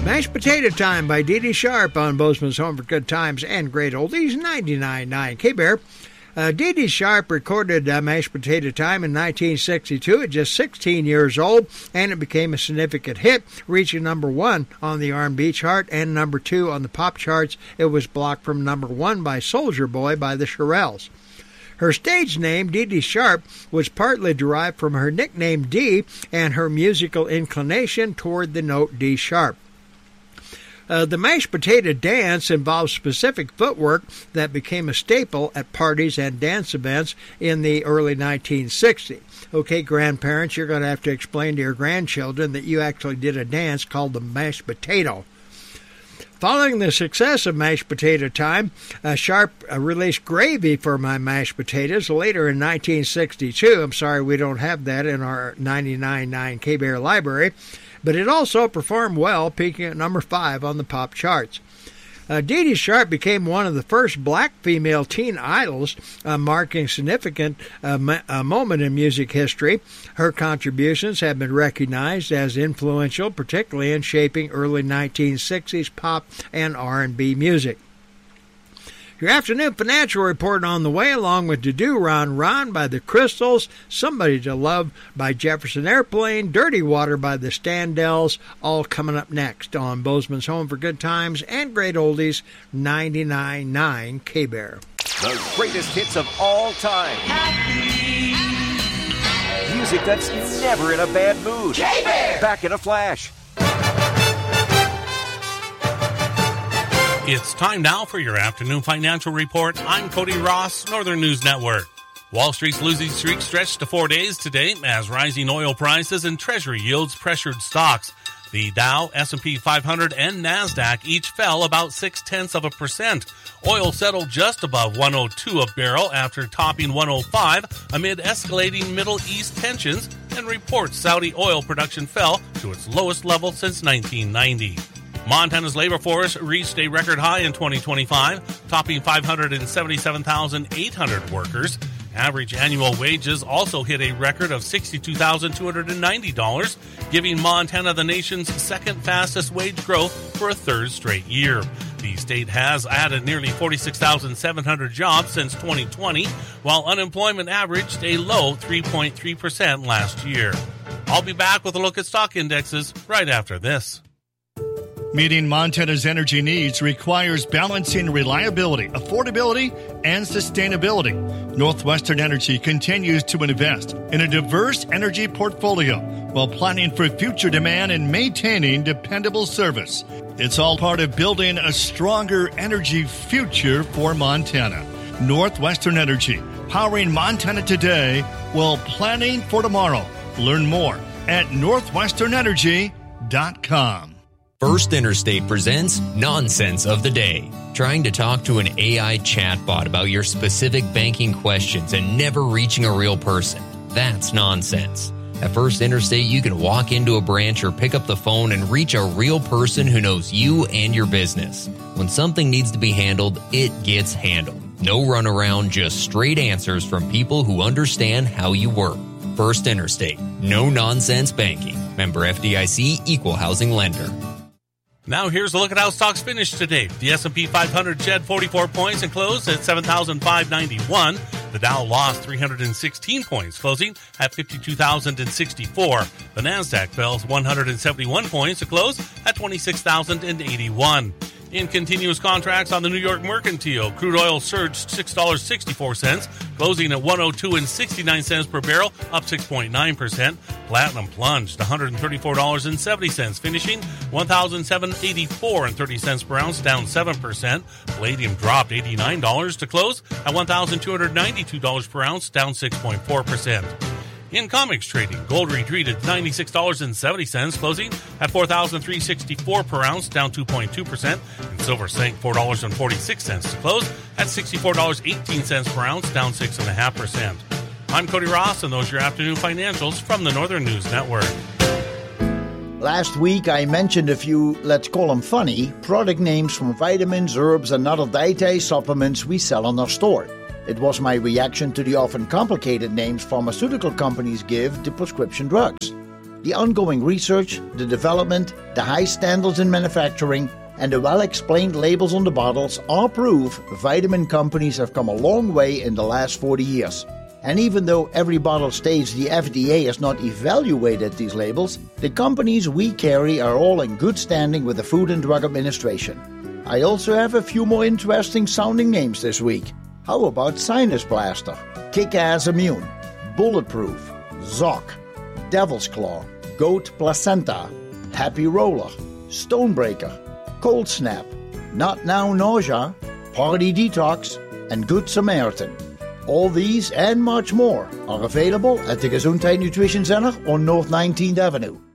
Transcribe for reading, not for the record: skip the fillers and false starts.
Mashed Potato Time by Dee Dee Sharp on Bozeman's Home for Good Times and Great Oldies, 99.9 K-Bear. Dee Dee Sharp recorded Mashed Potato Time in 1962 at just 16 years old, and it became a significant hit, reaching number 1 on the R&B chart and number 2 on the pop charts. It was blocked from number 1 by Soldier Boy by the Shirelles. Her stage name, Dee Dee Sharp, was partly derived from her nickname Dee and her musical inclination toward the note D sharp. The mashed potato dance involves specific footwork that became a staple at parties and dance events in the early 1960s. Okay, grandparents, you're going to have to explain to your grandchildren that you actually did a dance called the mashed potato. Following the success of Mashed Potato Time, Sharp released Gravy for My Mashed Potatoes later in 1962. I'm sorry we don't have that in our 99.9 K-Bear library, but it also performed well, peaking at number 5 on the pop charts. Dee Dee Sharp became one of the first black female teen idols, marking a significant moment in music history. Her contributions have been recognized as influential, particularly in shaping early 1960s pop and R&B music. Your afternoon financial report on the way, along with Do Ron Ron by the Crystals, Somebody to Love by Jefferson Airplane, Dirty Water by the Standells, all coming up next on Bozeman's Home for Good Times and Great Oldies, 99.9 K-Bear. The greatest hits of all time. Happy. Music that's never in a bad mood. K-Bear. Back in a flash. It's time now for your afternoon financial report. I'm Cody Ross, Northern News Network. Wall Street's losing streak stretched to 4 days today as rising oil prices and Treasury yields pressured stocks. The Dow, S&P 500, and NASDAQ each fell about 0.6%. Oil settled just above 102 a barrel after topping 105 amid escalating Middle East tensions, and reports Saudi oil production fell to its lowest level since 1990. Montana's labor force reached a record high in 2025, topping 577,800 workers. Average annual wages also hit a record of $62,290, giving Montana the nation's second fastest wage growth for a third straight year. The state has added nearly 46,700 jobs since 2020, while unemployment averaged a low 3.3% last year. I'll be back with a look at stock indexes right after this. Meeting Montana's energy needs requires balancing reliability, affordability, and sustainability. Northwestern Energy continues to invest in a diverse energy portfolio while planning for future demand and maintaining dependable service. It's all part of building a stronger energy future for Montana. Northwestern Energy, powering Montana today while planning for tomorrow. Learn more at northwesternenergy.com. First Interstate presents Nonsense of the Day. Trying to talk to an AI chatbot about your specific banking questions and never reaching a real person. That's nonsense. At First Interstate, you can walk into a branch or pick up the phone and reach a real person who knows you and your business. When something needs to be handled, it gets handled. No runaround, just straight answers from people who understand how you work. First Interstate. No nonsense banking. Member FDIC, Equal Housing Lender. Now here's a look at how stocks finished today. The S&P 500 shed 44 points and closed at 7,591. The Dow lost 316 points, closing at 52,064. The NASDAQ fell 171 points to close at 26,081. In continuous contracts on the New York Mercantile, crude oil surged $6.64, closing at $102.69 per barrel, up 6.9%. Platinum plunged $134.70, finishing $1,784.30 per ounce, down 7%. Palladium dropped $89 to close at $1,292 per ounce, down 6.4%. In comics trading, gold retreated $96.70, closing at $4,364 per ounce, down 2.2%. And silver sank $4.46 to close at $64.18 per ounce, down 6.5%. I'm Cody Ross, and those are your afternoon financials from the Northern News Network. Last week, I mentioned a few, let's call them funny, product names from vitamins, herbs, and other dietary supplements we sell in our store. It was my reaction to the often complicated names pharmaceutical companies give to prescription drugs. The ongoing research, the development, the high standards in manufacturing, and the well-explained labels on the bottles all prove vitamin companies have come a long way in the last 40 years. And even though every bottle states the FDA has not evaluated these labels, the companies we carry are all in good standing with the Food and Drug Administration. I also have a few more interesting sounding names this week. How about Sinus Blaster, Kick-Ass Immune, Bulletproof, Zoc, Devil's Claw, Goat Placenta, Happy Roller, Stonebreaker, Cold Snap, Not Now Nausea, Party Detox, and Good Samaritan. All these and much more are available at the Gesundheit Nutrition Center on North 19th Avenue.